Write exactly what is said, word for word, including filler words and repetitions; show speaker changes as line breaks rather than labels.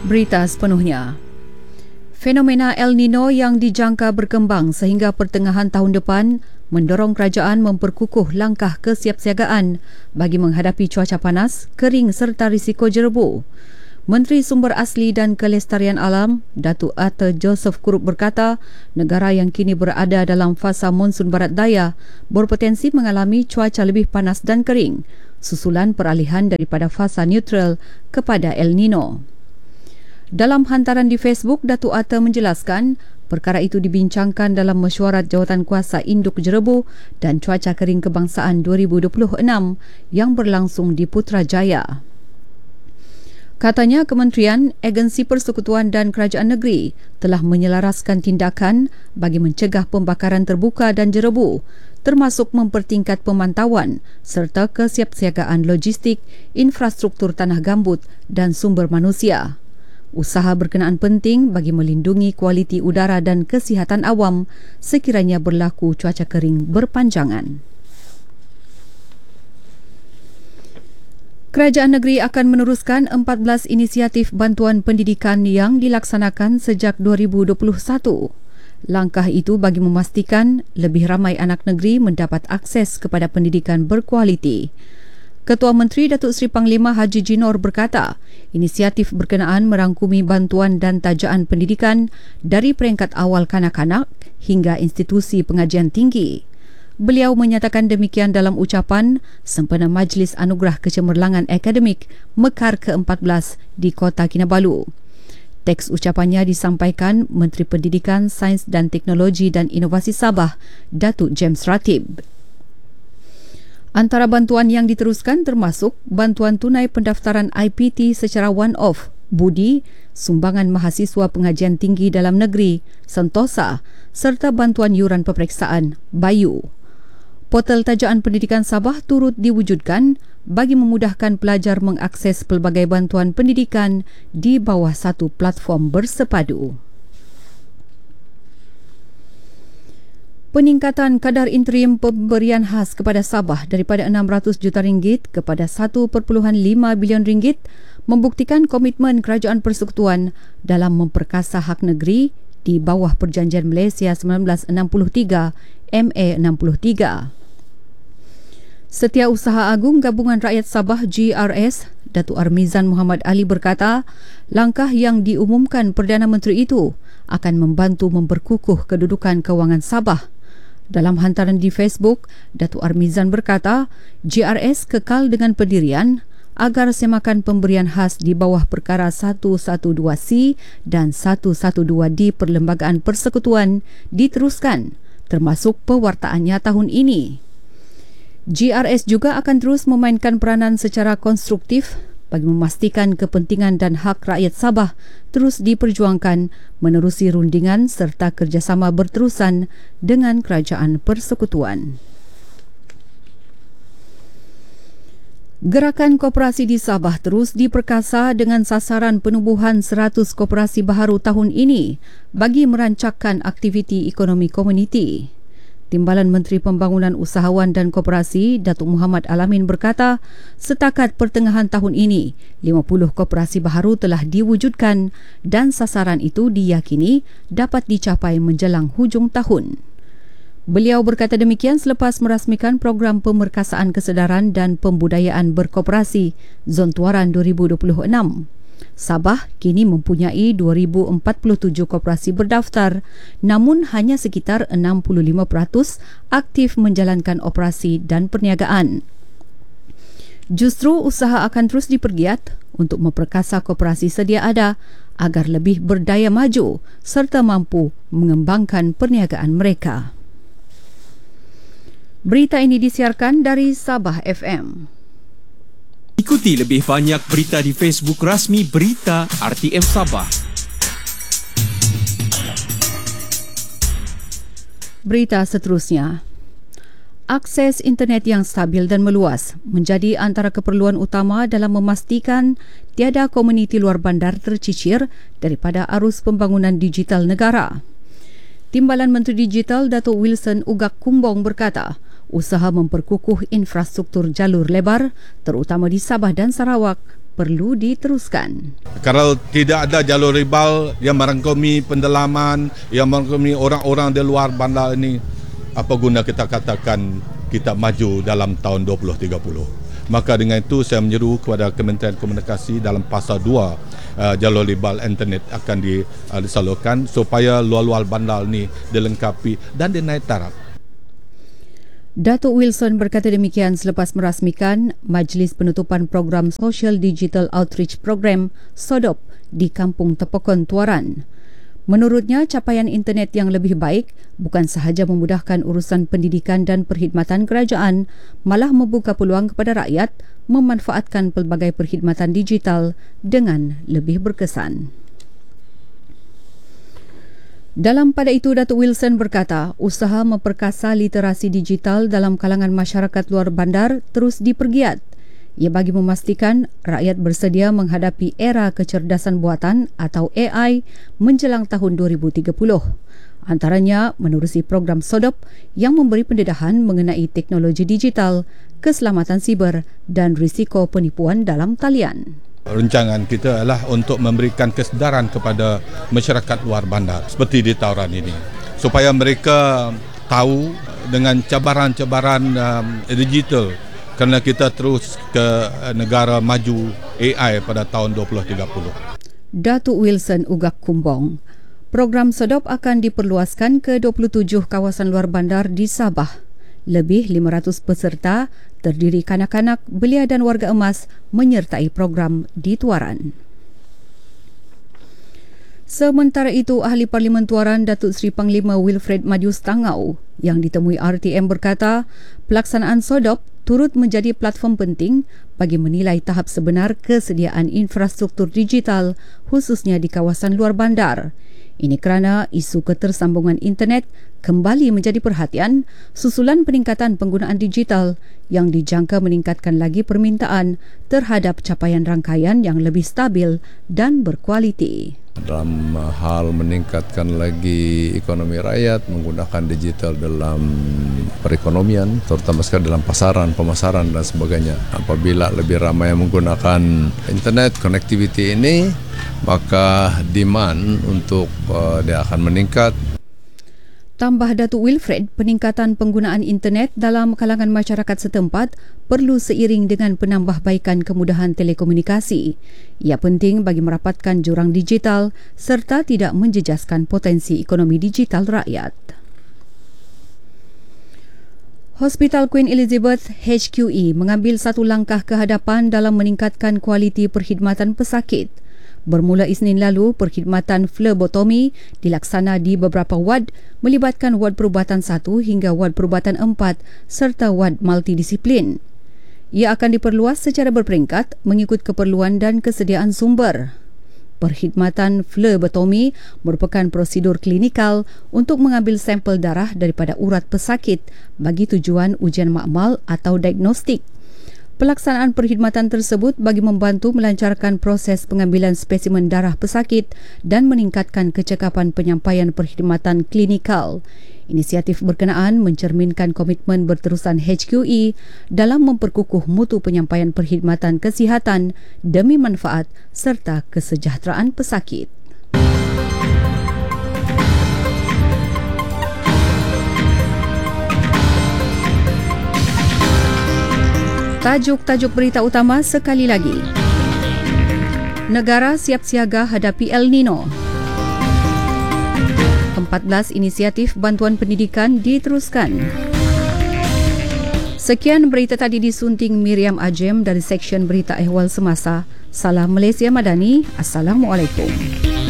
Berita sepenuhnya. Fenomena El Nino yang dijangka berkembang sehingga pertengahan tahun depan mendorong kerajaan memperkukuh langkah kesiapsiagaan bagi menghadapi cuaca panas, kering serta risiko jerebu. Menteri Sumber Asli dan Kelestarian Alam, Datuk Arthur Joseph Kurup berkata, negara yang kini berada dalam fasa monsun barat daya berpotensi mengalami cuaca lebih panas dan kering, susulan peralihan daripada fasa neutral kepada El Nino. Dalam hantaran di Facebook, Datuk Arthur menjelaskan perkara itu dibincangkan dalam mesyuarat Jawatankuasa Induk Jerebu dan Cuaca Kering Kebangsaan dua ribu dua puluh enam yang berlangsung di Putrajaya. Katanya Kementerian, Agensi Persekutuan dan Kerajaan Negeri telah menyelaraskan tindakan bagi mencegah pembakaran terbuka dan jerebu, termasuk mempertingkat pemantauan serta kesiapsiagaan logistik, infrastruktur tanah gambut dan sumber manusia. Usaha berkenaan penting bagi melindungi kualiti udara dan kesihatan awam sekiranya berlaku cuaca kering berpanjangan. Kerajaan negeri akan meneruskan empat belas inisiatif bantuan pendidikan yang dilaksanakan sejak dua ribu dua puluh satu. Langkah itu bagi memastikan lebih ramai anak negeri mendapat akses kepada pendidikan berkualiti. Ketua Menteri Datuk Seri Panglima Haji Jinor berkata, inisiatif berkenaan merangkumi bantuan dan tajaan pendidikan dari peringkat awal kanak-kanak hingga institusi pengajian tinggi. Beliau menyatakan demikian dalam ucapan sempena Majlis Anugerah Kecemerlangan Akademik Mekar ke empat belas di Kota Kinabalu. Teks ucapannya disampaikan Menteri Pendidikan, Sains dan Teknologi dan Inovasi Sabah, Datuk James Ratib. Antara bantuan yang diteruskan termasuk bantuan tunai pendaftaran I P T secara one-off, budi, sumbangan mahasiswa pengajian tinggi dalam negeri, Sentosa, serta bantuan yuran peperiksaan, Bayu. Portal Tajaan Pendidikan Sabah turut diwujudkan bagi memudahkan pelajar mengakses pelbagai bantuan pendidikan di bawah satu platform bersepadu. Peningkatan kadar interim pemberian khas kepada Sabah daripada enam ratus juta ringgit kepada satu perpuluhan lima bilion ringgit membuktikan komitmen Kerajaan Persekutuan dalam memperkasa hak negeri di bawah Perjanjian Malaysia seribu sembilan ratus enam puluh tiga M A enam puluh tiga. Setiausaha Agung Gabungan Rakyat Sabah G R S, Datuk Armizan Muhammad Ali berkata, langkah yang diumumkan Perdana Menteri itu akan membantu memperkukuh kedudukan kewangan Sabah. Dalam hantaran di Facebook, Datuk Armizan berkata, G R S kekal dengan pendirian agar semakan pemberian khas di bawah perkara seratus dua belas C dan seratus dua belas D Perlembagaan Persekutuan diteruskan, termasuk pewartaannya tahun ini. G R S juga akan terus memainkan peranan secara konstruktif bagi memastikan kepentingan dan hak rakyat Sabah terus diperjuangkan menerusi rundingan serta kerjasama berterusan dengan Kerajaan Persekutuan. Gerakan koperasi di Sabah terus diperkasa dengan sasaran penubuhan seratus koperasi baharu tahun ini bagi merancangkan aktiviti ekonomi komuniti. Timbalan Menteri Pembangunan Usahawan dan Koperasi, Datuk Muhammad Alamin berkata, setakat pertengahan tahun ini, lima puluh koperasi baharu telah diwujudkan dan sasaran itu diyakini dapat dicapai menjelang hujung tahun. Beliau berkata demikian selepas merasmikan program pemerkasaan kesedaran dan pembudayaan berkoperasi Zon Tuaran dua ribu dua puluh enam. Sabah kini mempunyai dua ribu empat puluh tujuh koperasi berdaftar, namun hanya sekitar enam puluh lima peratus aktif menjalankan operasi dan perniagaan. Justru usaha akan terus dipergiat untuk memperkasa koperasi sedia ada agar lebih berdaya maju serta mampu mengembangkan perniagaan mereka. Berita ini disiarkan dari Sabah F M.
Ikuti lebih banyak berita di Facebook rasmi Berita R T M Sabah.
Berita seterusnya. Akses internet yang stabil dan meluas menjadi antara keperluan utama dalam memastikan tiada komuniti luar bandar tercicir daripada arus pembangunan digital negara. Timbalan Menteri Digital Datuk Wilson Ugak Kumbong berkata, usaha memperkukuh infrastruktur jalur lebar, terutama di Sabah dan Sarawak, perlu diteruskan.
Kalau tidak ada jalur ribal yang merangkumi pendalaman, yang merangkumi orang-orang di luar bandar ini, apa guna kita katakan kita maju dalam tahun dua ribu tiga puluh. Maka dengan itu saya menyeru kepada Kementerian Komunikasi dalam fasa dua uh, jalur ribal internet akan di, uh, disalurkan supaya luar-luar bandar ini dilengkapi dan dinaik taraf.
Datuk Wilson berkata demikian selepas merasmikan Majlis Penutupan Program Social Digital Outreach Program SODOP di Kampung Tepokon, Tuaran. Menurutnya, capaian internet yang lebih baik bukan sahaja memudahkan urusan pendidikan dan perkhidmatan kerajaan, malah membuka peluang kepada rakyat memanfaatkan pelbagai perkhidmatan digital dengan lebih berkesan. Dalam pada itu, Datuk Wilson berkata, usaha memperkasa literasi digital dalam kalangan masyarakat luar bandar terus dipergiat. Ia bagi memastikan rakyat bersedia menghadapi era kecerdasan buatan atau A I menjelang tahun dua ribu tiga puluh. Antaranya menerusi program SODOP yang memberi pendedahan mengenai teknologi digital, keselamatan siber dan risiko penipuan dalam talian.
Rancangan kita adalah untuk memberikan kesedaran kepada masyarakat luar bandar seperti di Tauran ini, supaya mereka tahu dengan cabaran-cabaran um, digital, kerana kita terus ke negara maju A I pada tahun dua ribu tiga puluh.
Datuk Wilson ugak kumbong. Program SODOP akan diperluaskan ke dua puluh tujuh kawasan luar bandar di Sabah. Lebih lima ratus peserta terdiri kanak-kanak, belia dan warga emas menyertai program di Tuaran. Sementara itu, Ahli Parlimen Tuaran Datuk Seri Panglima Wilfred Madius Tangau yang ditemui R T M berkata, pelaksanaan SODOP turut menjadi platform penting bagi menilai tahap sebenar kesediaan infrastruktur digital khususnya di kawasan luar bandar. Ini kerana isu ketersambungan internet kembali menjadi perhatian susulan peningkatan penggunaan digital yang dijangka meningkatkan lagi permintaan terhadap capaian rangkaian yang lebih stabil dan berkualiti.
Dalam hal meningkatkan lagi ekonomi rakyat menggunakan digital dalam perekonomian, terutama sekali dalam pasaran, pemasaran dan sebagainya. Apabila lebih ramai yang menggunakan internet, connectivity ini, maka demand untuk uh, dia akan meningkat.
Tambah Datuk Wilfred, peningkatan penggunaan internet dalam kalangan masyarakat setempat perlu seiring dengan penambahbaikan kemudahan telekomunikasi. Ia penting bagi merapatkan jurang digital serta tidak menjejaskan potensi ekonomi digital rakyat. Hospital Queen Elizabeth H Q E mengambil satu langkah ke hadapan dalam meningkatkan kualiti perkhidmatan pesakit. Bermula Isnin lalu, perkhidmatan flebotomi dilaksana di beberapa wad melibatkan wad perubatan satu hingga wad perubatan empat serta wad multidisiplin. Ia akan diperluas secara berperingkat mengikut keperluan dan kesediaan sumber. Perkhidmatan flebotomi merupakan prosedur klinikal untuk mengambil sampel darah daripada urat pesakit bagi tujuan ujian makmal atau diagnostik. Pelaksanaan perkhidmatan tersebut bagi membantu melancarkan proses pengambilan spesimen darah pesakit dan meningkatkan kecekapan penyampaian perkhidmatan klinikal. Inisiatif berkenaan mencerminkan komitmen berterusan H Q E dalam memperkukuh mutu penyampaian perkhidmatan kesihatan demi manfaat serta kesejahteraan pesakit. Tajuk-tajuk berita utama sekali lagi. Negara siap siaga hadapi El Nino. empat belas inisiatif bantuan pendidikan diteruskan. Sekian berita tadi disunting Miriam Ajem dari Seksyen Berita Ehwal Semasa. Salam Malaysia Madani. Assalamualaikum.